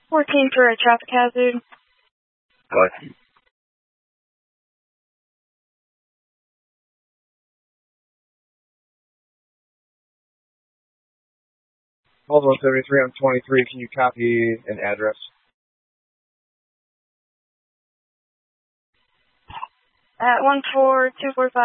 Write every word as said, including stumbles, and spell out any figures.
fourteen for a traffic hazard. Go ahead. Volvo seventy-three on twenty-three, can you copy an address? At one four two four five.